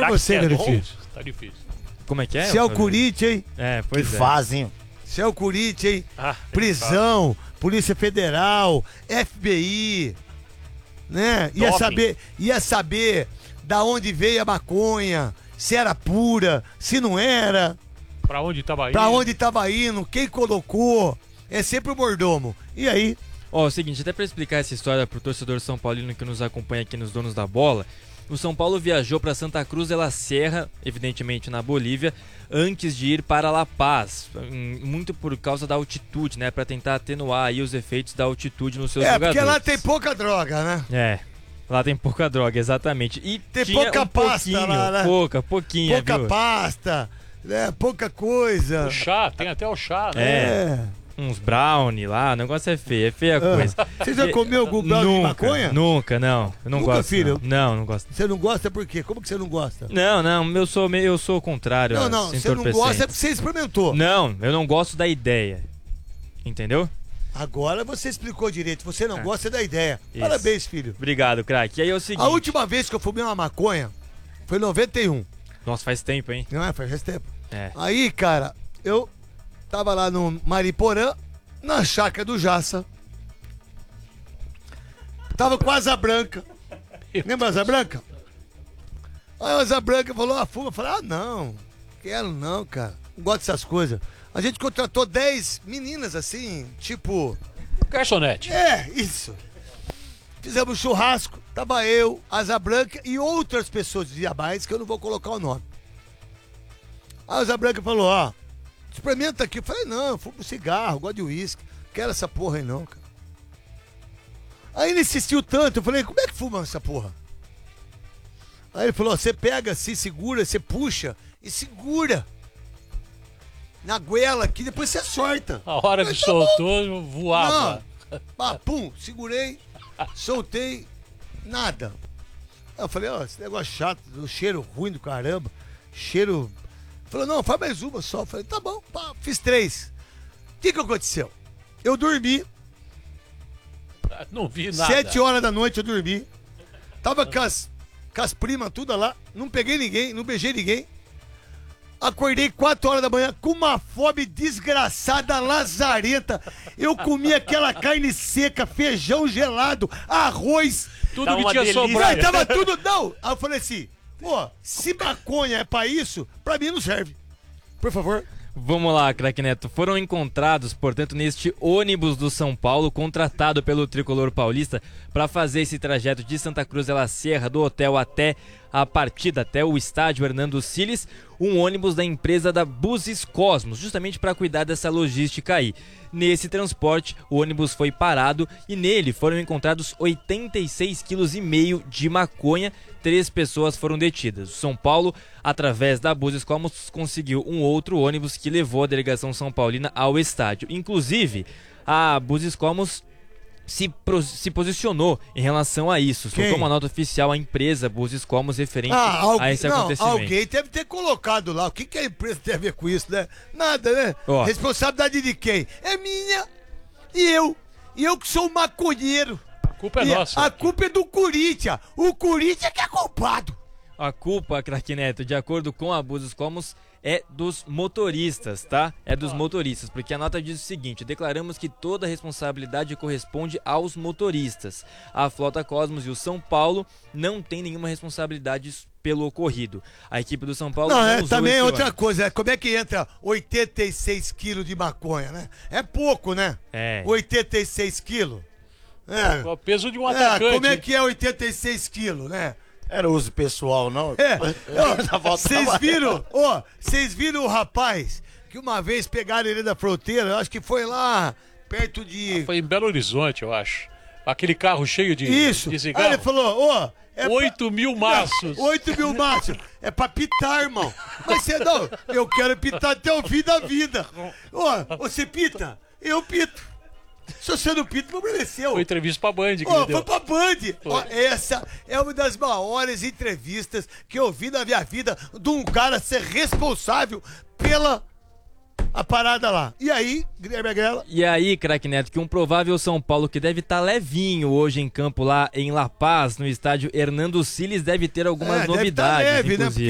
pra você, meu filho. Tá difícil. Como é que é? Se é o Corinthians, hein? É, pois Que é. fazem. Se é o Corinthians, hein? Ah, Prisão, Polícia Federal, FBI, né? Ia saber da onde veio a maconha, se era pura, se não era, pra onde tava indo? pra onde tava indo, quem colocou. É sempre o mordomo. E aí? Ó, é o seguinte, até pra explicar essa história pro torcedor São Paulino que nos acompanha aqui nos Donos da Bola, o São Paulo viajou para Santa Cruz de la Sierra, evidentemente na Bolívia, antes de ir para La Paz, muito por causa da altitude, né, para tentar atenuar aí os efeitos da altitude nos seus jogadores. Porque lá tem pouca droga, né? É, lá tem pouca droga, exatamente. E tem tinha pouca pasta lá, né? Pouquinha, pouca viu? Pasta, né? Pouca coisa. O chá, tem até o chá, né? É. Uns brownie lá, o negócio é feia a coisa. Você já comeu algum brownie de maconha? Nunca, não. Eu não Nunca, gosto. filho? Não gosto. Você não gosta por quê? Como que você não gosta? Não, eu sou o contrário. Não, você não gosta é porque você experimentou. Não, eu não gosto da ideia. Entendeu? Agora você explicou direito. Você não gosta da ideia. Isso. Parabéns, filho. Obrigado, craque. E aí é o seguinte... A última vez que eu fumei uma maconha foi em 91. Nossa, faz tempo, hein? Não é? Faz tempo. É. Aí, cara, eu tava lá no Mariporã, na chácara do Jaça. Tava com a Asa Branca. Lembra a Asa Branca? Aí a Asa Branca falou, fuma. Eu falei, não, quero não, cara. Não gosto dessas coisas. A gente contratou 10 meninas assim, tipo... Garçonete. É, isso. Fizemos churrasco, tava eu, Asa Branca e outras pessoas de Diabais que eu não vou colocar o nome. A Asa Branca falou, experimenta aqui. Eu falei, não, eu fumo cigarro, gosto de uísque. Quero essa porra aí não, cara. Aí ele insistiu tanto, eu falei, como é que fuma essa porra? Aí ele falou, você pega assim, segura, você puxa e segura na goela aqui, depois você sorta. A hora que soltou, voava. Pum, segurei, soltei, nada. Aí eu falei, esse negócio chato, o cheiro ruim do caramba, cheiro... Falou, não, faz mais uma só. Eu falei, tá bom, fiz 3. O que aconteceu? Eu dormi. Não vi nada. 7 horas da noite eu dormi. Tava com as primas tudo lá. Não peguei ninguém, não beijei ninguém. Acordei 4 horas da manhã com uma fome desgraçada, lazarenta. Eu comi aquela carne seca, feijão gelado, arroz. Tudo que tinha sobrado. Aí tava tudo, não. Aí eu falei assim, se maconha é pra isso, pra mim não serve. Por favor. Vamos lá, craque Neto. Foram encontrados, portanto, neste ônibus do São Paulo, contratado pelo Tricolor Paulista para fazer esse trajeto de Santa Cruz de la Sierra, do hotel até a partida, até o estádio Hernando Siles, um ônibus da empresa da Buses Cosmos, justamente para cuidar dessa logística aí. Nesse transporte, o ônibus foi parado e nele foram encontrados 86,5 kg de maconha. 3 pessoas foram detidas. O São Paulo, através da Buses Cosmos, conseguiu um outro ônibus que levou a delegação São Paulina ao estádio. Inclusive, a Buses Cosmos se posicionou em relação a isso. Soltou uma nota oficial à empresa Buses Cosmos referente a esse acontecimento. Alguém deve ter colocado lá. O que a empresa tem a ver com isso, né? Nada, né? Responsabilidade de quem? É minha. E eu que sou um maconheiro. A culpa é nossa. A culpa é do Corinthians. O Corinthians que é culpado. A culpa, craque Neto, de acordo com a Buses Cosmos, é dos motoristas, tá? É dos motoristas, porque a nota diz o seguinte: declaramos que toda a responsabilidade corresponde aos motoristas. A Frota Cosmos e o São Paulo não têm nenhuma responsabilidade pelo ocorrido. A equipe do São Paulo não usou também é outra ônibus. coisa, como é que entra 86 quilos de maconha, né? É pouco, né? 86 quilos. É o peso de um atacante. Como é que é 86 quilos, né? Era uso pessoal, não? Vocês viram o rapaz que uma vez pegaram ele da fronteira, eu acho que foi lá perto de... Foi em Belo Horizonte, eu acho. Aquele carro cheio de cigarro. Aí ele falou, 8 mil maços. 8 mil maços. É pra pitar, irmão. Mas você não, eu quero pitar até o fim da vida. Você pita? Eu pito. Se você não pita, não mereceu. Foi entrevista pra Band. Foi pra Band. Essa é uma das maiores entrevistas que eu vi na minha vida de um cara ser responsável pela a parada lá. E aí, Guilherme Agrela? E aí, craque Neto, que um provável São Paulo que deve estar levinho hoje em campo lá em La Paz, no estádio Hernando Siles, deve ter algumas novidades, deve tá leve, inclusive. Né?